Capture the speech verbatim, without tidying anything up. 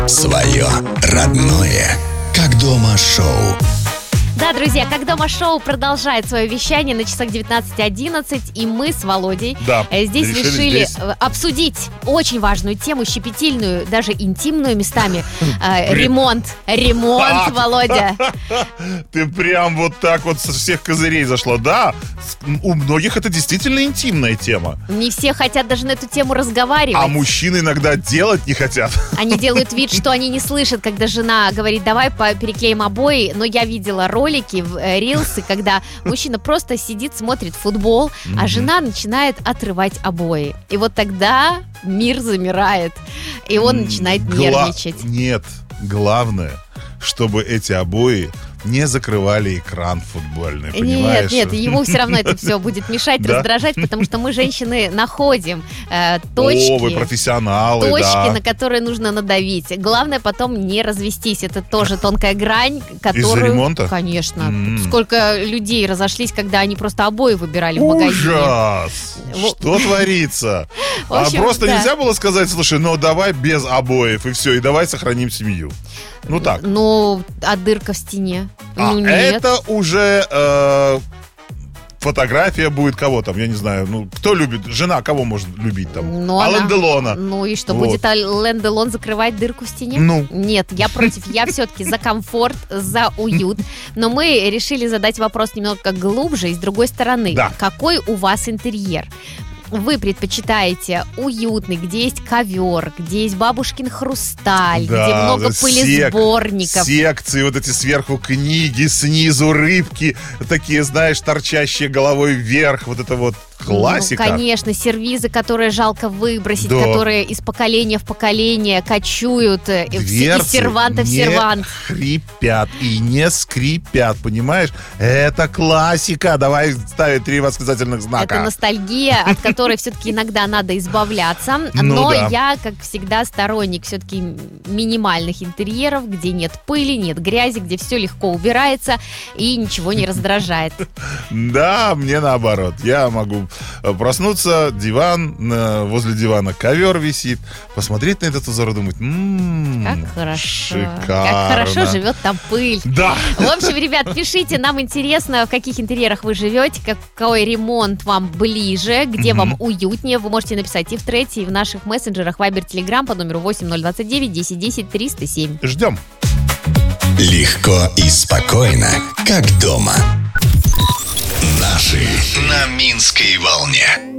Свое родное «Как дома» шоу. Да, друзья, «Как дома» шоу продолжает свое вещание на часах девятнадцать одиннадцать, и мы с Володей да, здесь решили, решили здесь обсудить очень важную тему, щепетильную, даже интимную местами. Ремонт. Ремонт, Володя. Ты прям вот так вот со всех козырей зашла. Да, у многих это действительно интимная тема. Не все хотят даже на эту тему разговаривать. А мужчины иногда делать не хотят. Они делают вид, что они не слышат, когда жена говорит: давай переклеим обои. Но я видела ролики, рилсы, когда мужчина просто сидит, смотрит футбол, mm-hmm. а жена начинает отрывать обои. И вот тогда мир замирает, и он mm-hmm. начинает Гла... нервничать. Нет, главное, чтобы эти обои не закрывали экран футбольный, понимаешь? Нет, нет, ему все равно это все будет мешать, раздражать, потому что мы, женщины, находим э, точки. О, вы профессионалы, точки, да. на которые нужно надавить. Главное потом не развестись. Это тоже тонкая грань, которую... Из-за ремонта? Конечно. Mm. Сколько людей разошлись, когда они просто обои выбирали в магазине. Ужас! Что творится? В общем, а просто да. нельзя было сказать: слушай, ну давай без обоев и все, и давай сохраним семью. Ну так. Ну, а дырка в стене? А ну, нет. это уже э, фотография будет кого там, я не знаю. Ну, кто любит? Жена кого может любить там? Ну, Ален она... Делона. Ну и что, вот. будет Ален Делон закрывать дырку в стене? Ну. Нет, я против. Я все-таки за комфорт, за уют. Но мы решили задать вопрос немного глубже и с другой стороны. Да. Какой у вас интерьер? Вы предпочитаете уютный, где есть ковер, где есть бабушкин хрусталь, да, где много сек- пылесборников. Секции, вот эти сверху книги, снизу рыбки, такие, знаешь, торчащие головой вверх, вот это вот классика. Ну, конечно, сервизы, которые жалко выбросить, да. которые из поколения в поколение кочуют, дверцы из серванта в сервант. Не хрипят и не скрипят, понимаешь? Это классика. Давай ставить три восклицательных знака. Это ностальгия, от которой все-таки иногда надо избавляться. Ну, но да. я, как всегда, сторонник все-таки минимальных интерьеров, где нет пыли, нет грязи, где все легко убирается и ничего не раздражает. Да, мне наоборот. Я могу проснуться, диван, возле дивана ковер висит, посмотреть на этот узор и думать: м-м, как хорошо. Шикарно. Как хорошо живет там пыль. Да. В общем, ребят, пишите, нам интересно, в каких интерьерах вы живете, какой ремонт вам ближе, где mm-hmm. вам уютнее. Вы можете написать и в трете, и в наших мессенджерах Viber, Telegram по номеру восемь ноль двадцать девять десять десять триста семь. Ждем. Легко и спокойно, как дома. Наши на Минской волне.